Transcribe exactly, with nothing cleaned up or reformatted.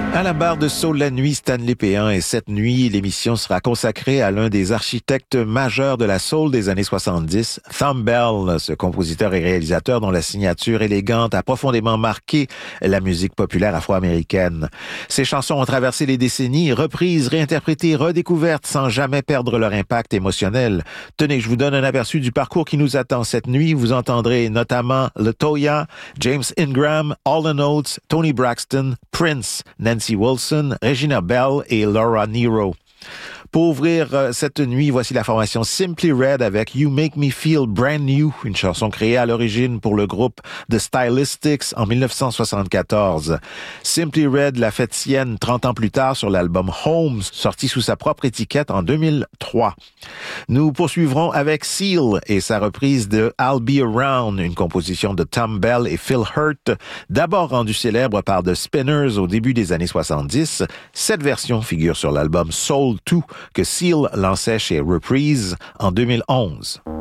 À la barre de Soul la nuit, Stanley Péan, et cette nuit, l'émission sera consacrée à l'un des architectes majeurs de la soul des années soixante-dix, Thom Bell, ce compositeur et réalisateur dont la signature élégante a profondément marqué la musique populaire afro-américaine. Ses chansons ont traversé les décennies, reprises, réinterprétées, redécouvertes sans jamais perdre leur impact émotionnel. Tenez, je vous donne un aperçu du parcours qui nous attend cette nuit. Vous entendrez notamment LaToya, James Ingram, Hall and Oates, Toni Braxton, Prince, Nancy Wilson, Regina Bell et Laura Nyro. Pour ouvrir euh, cette nuit, voici la formation Simply Red avec You Make Me Feel Brand New, une chanson créée à l'origine pour le groupe The Stylistics en dix-neuf cent soixante-quatorze. Simply Red l'a fait sienne trente ans plus tard sur l'album Homes, sorti sous sa propre étiquette en deux mille trois. Nous poursuivrons avec Seal et sa reprise de I'll Be Around, une composition de Thom Bell et Phil Hurt, d'abord rendue célèbre par The Spinners au début des années soixante-dix. Cette version figure sur l'album Soul deux que Seal lançait chez Reprise en deux mille onze.